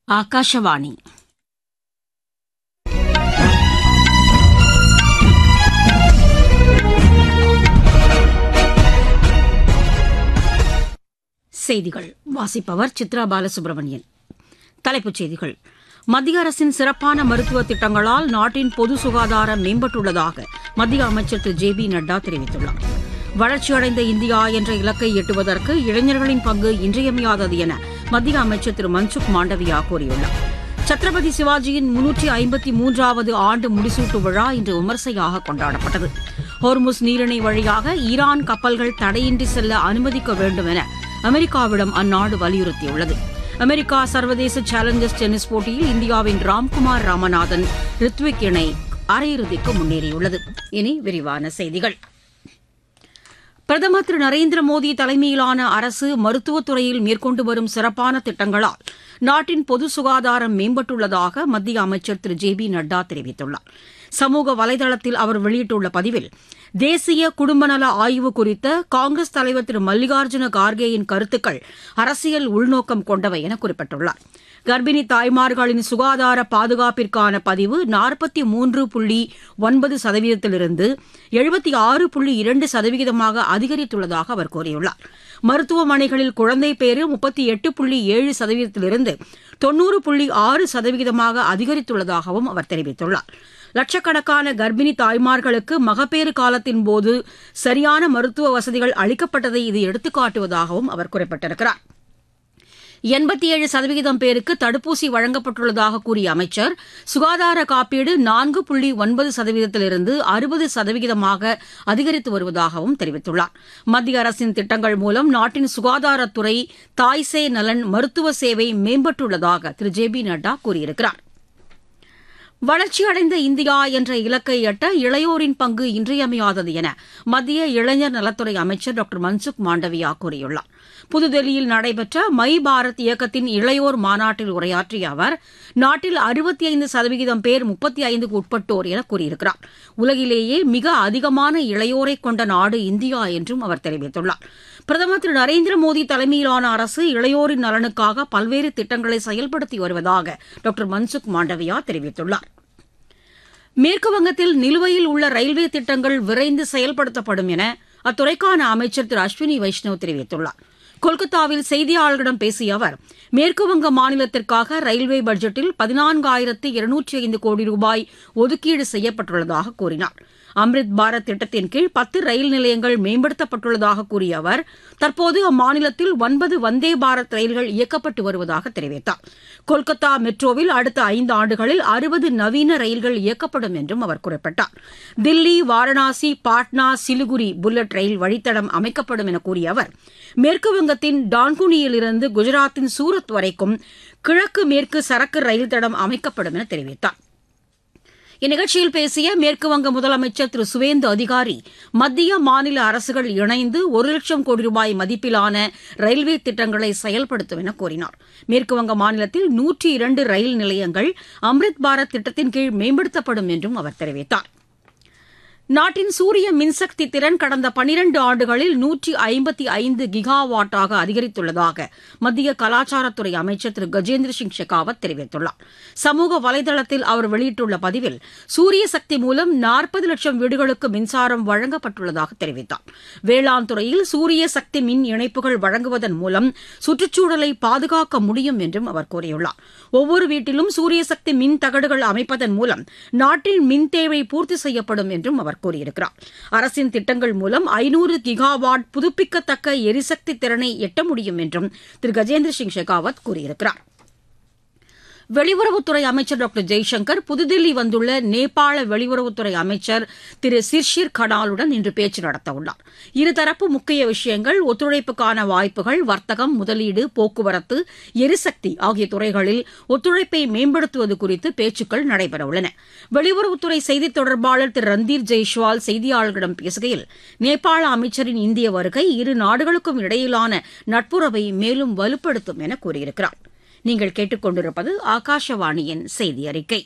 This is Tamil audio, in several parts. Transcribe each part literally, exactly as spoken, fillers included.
ಆಕಾಶವಾಣಿ செய்திகள் வாசிப்பவர் சித்ரா பாலசுப்ரமணியன். தலைப்புச் செய்திகள். மத்திய அரசின் சிறப்பான மருத்துவ திட்டங்களால் நாட்டின் பொது சுகாதாரம் மேம்பட்டுள்ளதாக மத்திய அமைச்சர் திரு ஜே பி நட்டா தெரிவித்துள்ளார். வளர்ச்சியடைந்த இந்தியா என்ற இலக்கை எட்டுவதற்கு இளைஞர்களின் பங்கு இன்றியமையாதது என மத்திய அமைச்சர் திரு மன்சுக் மாண்டவியா கூறியுள்ளார். சத்ரபதி சிவாஜியின் முன்னூற்றி ஐம்பத்தி மூன்றாவது ஆண்டு முடிசூட்டு விழா இன்று விமரிசையாக கொண்டாடப்பட்டது. ஹோர்முஸ் நீரிணை வழியாக ஈரான் கப்பல்கள் தடையின்றி செல்ல அனுமதிக்க வேண்டும் என அமெரிக்காவிடம் அந்நாடு வலியுறுத்தியுள்ளது. அமெரிக்கா சர்வதேச சேலஞ்சர்ஸ் டென்னிஸ் போட்டியில் இந்தியாவின் ராம்குமார் ராமநாதன் ரித்விக் இணை அரையிறுதிக்கு முன்னேறியுள்ளது. இனி விரிவான செய்திகள். பிரதமர் திரு நரேந்திர மோடி தலைமையிலான அரசு மருத்துவத்துறையில் மேற்கொண்டு வரும் சிறப்பான திட்டங்களால் நாட்டின் பொது சுகாதாரம் மேம்பட்டுள்ளதாக மத்திய அமைச்சர் திரு ஜே பி நட்டா தெரிவித்துள்ளார். சமூக வலைதளத்தில் அவர் வெளியிட்டுள்ள பதிவில், தேசிய குடும்பநல ஆய்வு குறித்த காங்கிரஸ் தலைவர் திரு மல்லிகார்ஜுன கார்கேயின் கருத்துக்கள் அரசியல் உள்நோக்கம் கொண்டவை என குறிப்பிட்டுள்ளார். கர்ப்பிணி தாய்மார்களின் சுகாதார பாதுகாப்பிற்கான பதிவு நாற்பத்தி மூன்று புள்ளி ஒன்பது சதவீதத்திலிருந்து எழுபத்தி ஆறு புள்ளி இரண்டு சதவீதமாக அதிகரித்துள்ளதாக அவர் கூறியுள்ளார். மருத்துவமனைகளில் குழந்தை பேறு முப்பத்தி எட்டு புள்ளி ஏழு சதவீதத்திலிருந்து தொன்னூறு புள்ளி ஆறு சதவீதமாக அதிகரித்துள்ளதாகவும் அவர் தெரிவித்துள்ளார். லட்சக்கணக்கான கர்ப்பிணி தாய்மார்களுக்கு மகப்பேறு காலத்தின்போது சரியான மருத்துவ வசதிகள் அளிக்கப்பட்டதை இது எடுத்துக்காட்டுவதாகவும் அவர் குறிப்பிட்டிருக்கிறார். எண்பத்தி ஏழு சதவீதம் பேருக்கு தடுப்பூசி வழங்கப்பட்டுள்ளதாக கூறிய அமைச்சர், சுகாதார காப்பீடு நான்கு புள்ளி ஒன்பது சதவீதத்திலிருந்து அறுபது சதவீதமாக அதிகரித்து வருவதாகவும் தெரிவித்துள்ளார். மத்திய அரசின் திட்டங்கள் மூலம் நாட்டின் சுகாதாரத்துறை, தாய்சேய் நலன், மருத்துவ சேவை மேம்பட்டுள்ளதாக திரு ஜே பி நட்டா கூறியிருக்கிறார். வளர்ச்சியடைந்த இந்தியா என்ற இலக்கை எட்ட இளையோரின் பங்கு இன்றியமையாதது என மத்திய இளைஞர் நலத்துறை அமைச்சர் டாக்டர் மன்சுக் மாண்டவியா கூறியுள்ளார். புதுதில்லியில் நடைபெற்ற மை பாரத் இயக்கத்தின் இளையோர் மாநாட்டில் உரையாற்றிய அவர், நாட்டில் அறுபத்தி ஐந்து சதவீதம் பேர் முப்பத்தி ஐந்துக்கு உட்பட்டோர் என கூறியிருக்கிறார். உலகிலேயே மிக அதிகமான இளையோரை கொண்ட நாடு இந்தியா என்றும் அவர் தெரிவித்துள்ளார். பிரதமர் திரு நரேந்திர மோடி தலைமையிலான அரசு இளையோரின் நலனுக்காக பல்வேறு திட்டங்களை செயல்படுத்தி வருவதாக டாக்டர் மன்சுக் மாண்டவியா தெரிவித்துள்ளார். மேற்குவங்கத்தில் நிலுவையில் உள்ள ரயில்வே திட்டங்கள் விரைந்து செயல்படுத்தப்படும் என அத்துறைக்கான அமைச்சர் திரு அஸ்வினி வைஷ்ணவ் தெரிவித்துள்ளார். கொல்கத்தாவில் செய்தியாளர்களிடம் பேசிய அவர், மேற்குவங்க மாநிலத்திற்காக ரயில்வே பட்ஜெட்டில் பதினான்காயிரத்து இருநூற்றி ஐந்து கோடி ரூபாய் ஒதுக்கீடு செய்யப்பட்டுள்ளதாக கூறினார். அம்ரித் பாரத் திட்டத்தின் கீழ் பத்து ரயில் நிலையங்கள் மேம்படுத்தப்பட்டுள்ளதாக கூறிய அவர், தற்போது அம்மாநிலத்தில் ஒன்பது வந்தே பாரத் ரயில்கள் இயக்கப்பட்டு வருவதாக தெரிவித்தார். கொல்கத்தா மெட்ரோவில் அடுத்த ஐந்து ஆண்டுகளில் அறுபது நவீன ரயில்கள் இயக்கப்படும் என்றும் அவர் குறிப்பிட்டார். தில்லி, வாரணாசி, பாட்னா, சிலிகுரி புல்லட் ரயில் வழித்தடம் அமைக்கப்படும் என கூறிய அவர், மேற்குவங்கத்தின் டான்குனியிலிருந்து குஜராத்தின் சூரத் வரைக்கும் கிழக்கு மேற்கு சரக்கு ரயில் தடம் அமைக்கப்படும் என தெரிவித்தார். இந்நிகழ்ச்சியில் பேசிய மேற்குவங்க முதலமைச்சர் திரு சுவேந்து அதிகாரி, மத்திய மாநில அரசுகள் இணைந்து ஒரு லட்சம் கோடி ரூபாய் மதிப்பிலான ரயில்வே திட்டங்களை செயல்படுத்தும் என கூறினார். மேற்குவங்க மாநிலத்தில் நூற்றி இரண்டு ரயில் நிலையங்கள் அம்ரித் பாரத் திட்டத்தின் கீழ் மேம்படுத்தப்படும் என்றும் அவர் தெரிவித்தார். நாட்டின் சூரிய மின்சக்தி திறன் கடந்த பனிரண்டு ஆண்டுகளில் நூற்றி ஐம்பத்தி ஐந்து கிகாவாட்டாக அதிகரித்துள்ளதாக மத்திய கலாச்சாரத்துறை அமைச்சர் திரு கஜேந்திர சிங் ஷெகாவத் தெரிவித்துள்ளார். சமூக வலைதளத்தில் அவர் வெளியிட்டுள்ள பதிவில், சூரிய சக்தி மூலம் நாற்பது லட்சம் வீடுகளுக்கு மின்சாரம் வழங்கப்பட்டுள்ளதாக தெரிவித்தார். வேளாண் துறையில் சூரிய சக்தி மின் இணைப்புகள் வழங்குவதன் மூலம் சுற்றுச்சூழலை பாதுகாக்க முடியும் என்றும் அவர் கூறியுள்ளார். ஒவ்வொரு வீட்டிலும் சூரிய சக்தி மின் தகடுகள் அமைப்பதன் மூலம் நாட்டின் மின் தேவை பூர்த்தி செய்யப்படும் என்றும் அவர் கூறியிருக்கிறார். அரசின் திட்டங்கள் மூலம் ஐநூறு கிகாவாட் புதுப்பிக்கத்தக்க எரிசக்தி திறனை எட்ட முடியும் என்றும் திரு கஜேந்திர சிங் ஷெகாவத் கூறியிருக்கிறார். வெளியுறவுத்துறை அமைச்சர் டாக்டர் ஜெய்சங்கர் புதுதில்லி வந்துள்ள நேபாள வெளியுறவுத்துறை அமைச்சர் திரு சிர்ஷிர் கடாலுடன் இன்று பேச்சு நடத்தவுள்ளார். இருதரப்பு முக்கிய விஷயங்கள், ஒத்துழைப்புக்கான வாய்ப்புகள், வர்த்தகம், முதலீடு, போக்குவரத்து, எரிசக்தி ஆகிய துறைகளில் ஒத்துழைப்பை மேம்படுத்துவது குறித்து பேச்சுக்கள் நடைபெறவுள்ளன. வெளியுறவுத்துறை செய்தித் தொடர்பாளர் திரு ரந்தீர் ஜெய்ஷ்வால் செய்தியாளர்களிடம் பேசுகையில், நேபாள அமைச்சரின் இந்திய வருகை இரு நாடுகளுக்கும் இடையிலான நட்புறவை மேலும் வலுப்படுத்தும் என கூறியிருக்கிறார். நீங்கள் கேட்டுக்கொண்டிருப்பது ஆகாஷவாணியின் செய்தி அறிக்கை.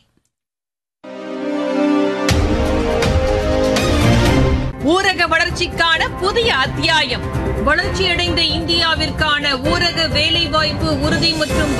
ஊரக வளர்ச்சிக்கான புதிய அத்தியாயம். வளர்ச்சியடைந்த இந்தியாவிற்கான ஊரக வேலைவாய்ப்பு உறுதி மற்றும்